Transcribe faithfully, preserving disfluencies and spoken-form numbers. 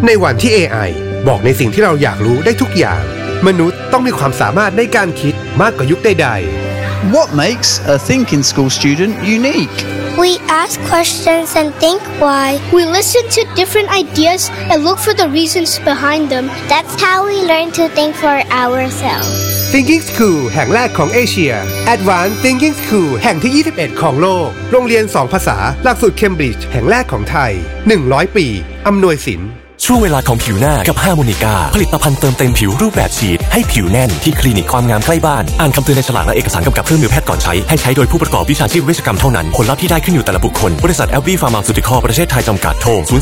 ในวันที่ เอ ไอ บอกในสิ่งที่เราอยากรู้ได้ทุกอย่างมนุษย์ต้องมีความสามารถในการคิดมากกว่ายุคใดๆ What makes a thinking school student unique? We ask questions and think why. We listen to different ideas and look for the reasons behind them. That's how we learn to think for ourselves. Thinking School แห่งแรกของเอเชีย Advanced Thinking School แห่งที่ยี่สิบเอ็ดของโลกโรงเรียนสองภาษาหลักสูตรเคมบริดจ์แห่งแรกของไทยหนึ่งร้อยปีอำนวยสินช่วงเวลาของผิวหน้ากับฮาร์โมนิก้าผลิตภัณฑ์เติมเต็มผิวรูปแบบฉีดให้ผิวแน่นที่คลินิกความงามใกล้บ้านอ่านคำเตือนในฉลากและเอกสารกำกับเครื่องมือแพทย์ก่อนใช้ให้ใช้โดยผู้ประกอบวิชาชีพเวชกรรมเท่านั้นผลลัพธ์ที่ได้ขึ้นอยู่แต่ละบุคคลบริษัทแอลบี้ฟาร์มาซูติคอลประเทศไทยจำกัดโทรศูนย์